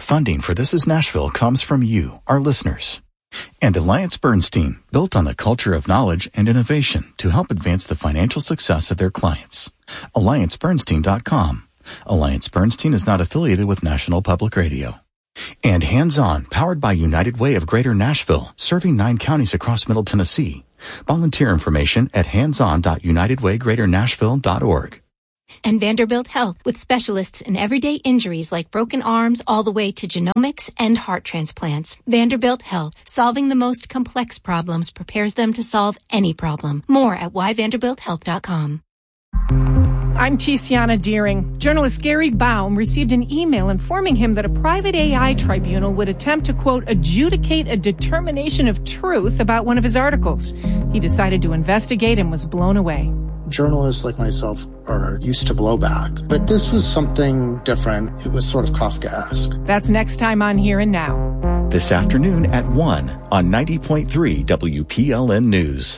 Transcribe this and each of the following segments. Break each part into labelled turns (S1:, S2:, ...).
S1: Funding for This Is Nashville comes from you, our listeners. And Alliance Bernstein, built on the culture of knowledge and innovation to help advance the financial success of their clients. AllianceBernstein.com. Alliance Bernstein is not affiliated with National Public Radio. And Hands On, powered by United Way of Greater Nashville, serving 9 counties across Middle Tennessee. Volunteer information at handson.unitedwaygreaternashville.org.
S2: And Vanderbilt Health, with specialists in everyday injuries like broken arms all the way to genomics and heart transplants. Vanderbilt Health, solving the most complex problems, prepares them to solve any problem. More at whyvanderbilthealth.com.
S3: I'm Tiziana Deering. Journalist Gary Baum received an email informing him that a private AI tribunal would attempt to, quote, adjudicate a determination of truth about one of his articles. He decided to investigate and was blown away.
S4: Journalists like myself are used to blowback, but this was something different. It was sort of Kafkaesque.
S3: That's next time on Here and Now.
S1: This afternoon at 1 on 90.3 WPLN News.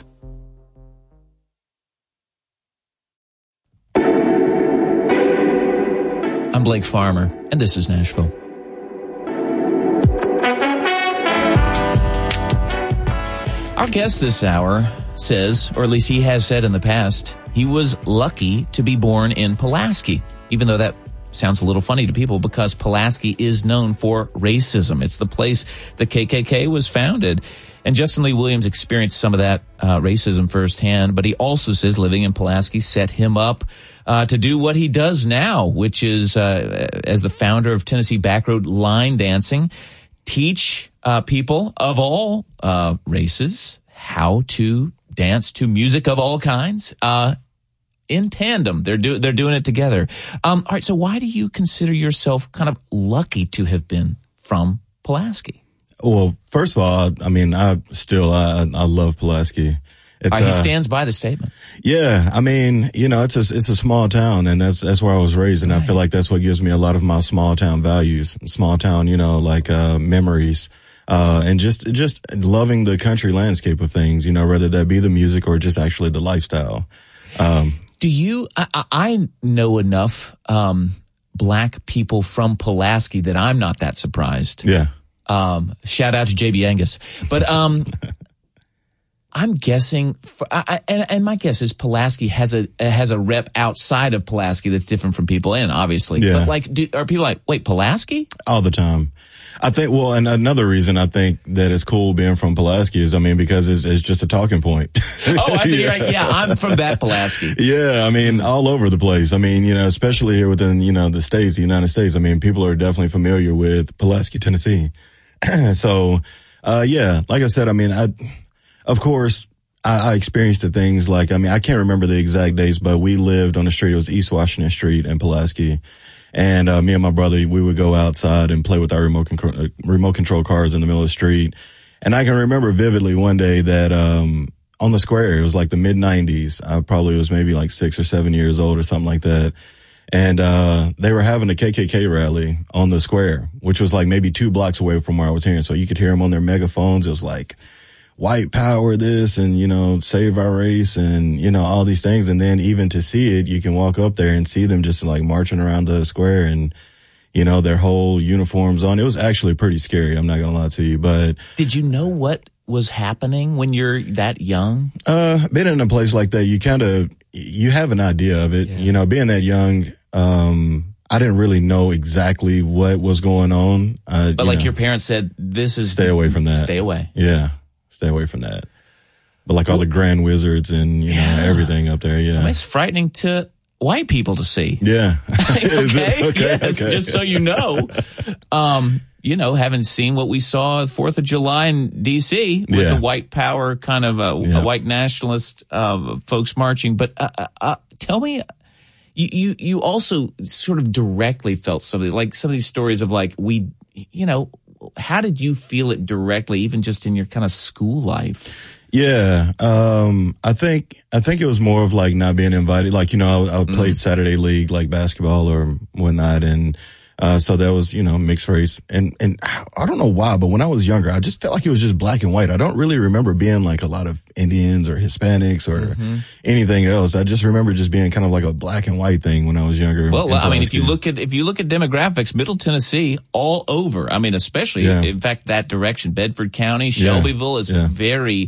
S5: I'm Blake Farmer, and this is Nashville. Our guest this hour says, or at least he has said in the past, he was lucky to be born in Pulaski, even though that sounds a little funny to people because Pulaski is known for racism. It's the place the KKK was founded. And Justin Lee Williams experienced some of that racism firsthand, but he also says living in Pulaski set him up to do what he does now, which is, as the founder of Tennessee Backroad Line Dancing, teach people of all races how to dance to music of all kinds in tandem. They're doing it together. All right, so why do you consider yourself kind of lucky to have been from Pulaski?
S6: Well, first of all, I mean, I love Pulaski. It's,
S5: he stands by the statement.
S6: Yeah, I mean, you know, it's a small town, and that's where I was raised, and right. I feel like that's what gives me a lot of my small town values, small town, you know, like memories, and just loving the country landscape of things, you know, whether that be the music or just actually the lifestyle.
S5: Do you? I know enough black people from Pulaski that I'm not that surprised.
S6: Yeah.
S5: Shout out to JB Angus, but I'm guessing, and my guess is Pulaski has a rep outside of Pulaski that's different from people in, obviously.
S6: Yeah.
S5: But like, are people like, wait, Pulaski?
S6: All the time. I think, well, and another reason I think that it's cool being from Pulaski is, I mean, because it's just a talking point.
S5: Oh, I see. Right. Yeah, I'm from that Pulaski.
S6: Yeah, I mean, all over the place. I mean, you know, especially here within, you know, the United States. I mean, people are definitely familiar with Pulaski, Tennessee. So, yeah, like I said, I mean, of course, I experienced the things like, I mean, I can't remember the exact dates, but we lived on the street. It was East Washington Street in Pulaski. And me and my brother, we would go outside and play with our remote control cars in the middle of the street. And I can remember vividly one day that on the square, it was like the mid-'90s. I probably was maybe like 6 or 7 years old or something like that. And they were having a KKK rally on the square, which was like maybe 2 blocks away from where I was hearing. So you could hear them on their megaphones. It was like, white power this and, you know, save our race and, you know, all these things. And then even to see it, you can walk up there and see them just like marching around the square and, you know, their whole uniforms on. It was actually pretty scary. I'm not going to lie to you, but.
S5: Did you know what was happening when you're that young?
S6: Being in a place like that, you have an idea of it. Yeah. You know, being that young, I didn't really know exactly what was going on.
S5: But like your parents said, this is.
S6: Stay away from that.
S5: Stay away.
S6: Yeah. Stay away from that. But like all the grand wizards and, you know, everything up there. Yeah.
S5: I mean, it's frightening to white people to see.
S6: Yeah.
S5: Okay. Yes. Okay. Just so you know, you know, having seen what we saw 4th of July in D.C. with the white power kind of a white nationalist folks marching. But tell me, you also sort of directly felt something like some of these stories of like you know, how did you feel it directly, even just in your kind of school life?
S6: Yeah, I think it was more of like not being invited. Like, you know, I played Saturday League, like basketball or whatnot, and So that was, mixed race. And I don't know why, but when I was younger, I just felt like it was just black and white. I don't really remember being like a lot of Indians or Hispanics or anything else. I just remember just being kind of like a black and white thing when I was younger.
S5: Well, I mean, if you look at demographics, Middle Tennessee all over. I mean, especially in fact that direction, Bedford County, Shelbyville is very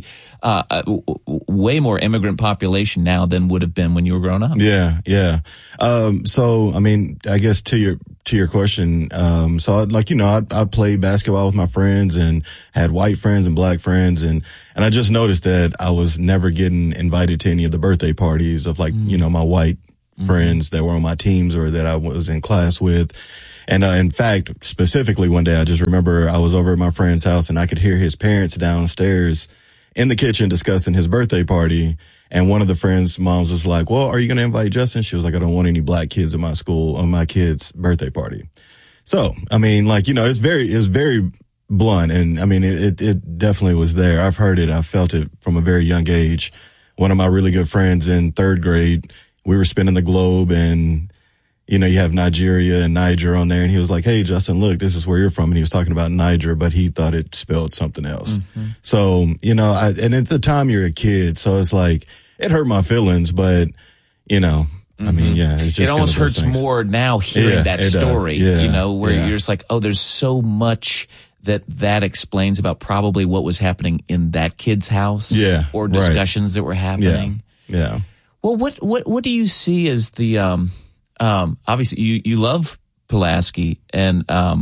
S5: way more immigrant population now than would have been when you were growing up.
S6: Yeah. So I mean, I guess to your question, so I played basketball with my friends and had white friends and black friends, and I just noticed that I was never getting invited to any of the birthday parties of my white friends that were on my teams or that I was in class with. And in fact, specifically one day, I just remember I was over at my friend's house and I could hear his parents downstairs in the kitchen discussing his birthday party. And one of the friends' moms was like, well, are you going to invite Justin? She was like, I don't want any black kids at my school on my kid's birthday party. So, I mean, it was very blunt. And I mean, it definitely was there. I've heard it. I felt it from a very young age. One of my really good friends in third grade, we were spinning the globe and, you have Nigeria and Niger on there. And he was like, hey, Justin, look, this is where you're from. And he was talking about Niger, but he thought it spelled something else. So, and at the time you're a kid. So it's like, it hurt my feelings, but, I mean, it's just.
S5: It almost hurts more now hearing that story, where you're just like, oh, there's so much that explains about probably what was happening in that kid's house. Or discussions that were happening.
S6: Yeah.
S5: Well, what do you see as the, obviously you love Pulaski, and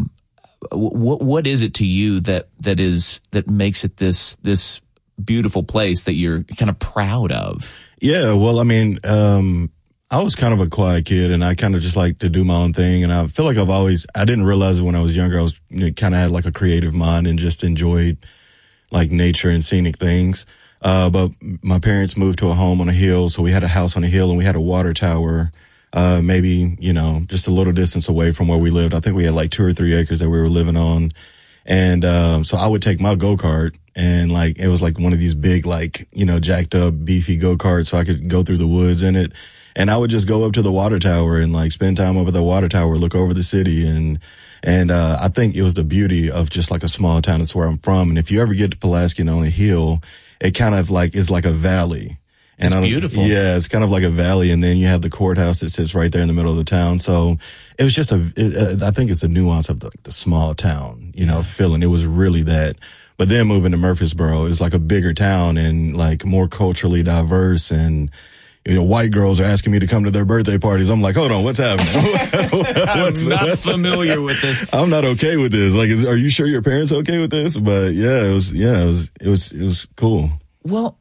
S5: what is it to you that makes it this beautiful place that you're kind of proud of?
S6: Yeah, well, I mean, I was kind of a quiet kid, and I kind of just like to do my own thing, and I feel like I didn't realize it when I was younger. I was kind of had like a creative mind and just enjoyed like nature and scenic things. But my parents moved to a home on a hill, so we had a house on a hill and we had a water tower. Maybe, just a little distance away from where we lived. I think we had like 2 or 3 acres that we were living on. And, so I would take my go-kart and it was like one of these big, jacked up, beefy go-karts. So I could go through the woods in it. And I would just go up to the water tower and spend time over the water tower, look over the city. And I think it was the beauty of just like a small town. That's where I'm from. And if you ever get to Pulaski and on a hill, it kind of is like a valley.
S5: And it's beautiful.
S6: Yeah, it's kind of like a valley, and then you have the courthouse that sits right there in the middle of the town. So it was just I think it's a nuance of the small town, feeling. It was really that. But then moving to Murfreesboro is like a bigger town and more culturally diverse, and white girls are asking me to come to their birthday parties. I'm like, hold on, what's happening?
S5: I'm not familiar with this.
S6: I'm not okay with this. Are you sure your parents okay with this? But it was cool.
S5: Well,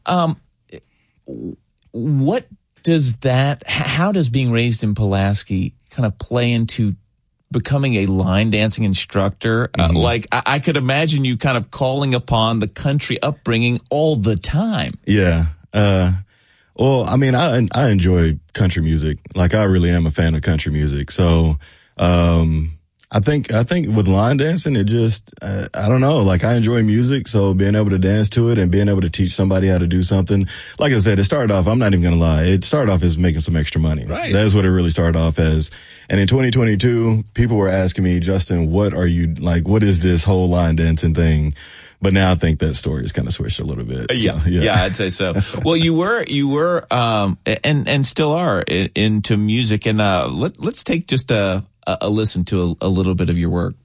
S5: how does being raised in Pulaski kind of play into becoming a line dancing instructor? I could imagine you kind of calling upon the country upbringing all the time.
S6: Yeah. Well, I mean, I enjoy country music. I really am a fan of country music. So, I think with line dancing, it just, I don't know, I enjoy music. So being able to dance to it and being able to teach somebody how to do something, like I said, it started off, I'm not even going to lie. It started off as making some extra money.
S5: Right.
S6: That's what it really started off as. And in 2022, people were asking me, Justin, what is this whole line dancing thing? But now I think that story has kind of switched a little bit.
S5: Yeah, I'd say so. Well, you were, and still are into music. And, let's take just a listen to a little bit of your work.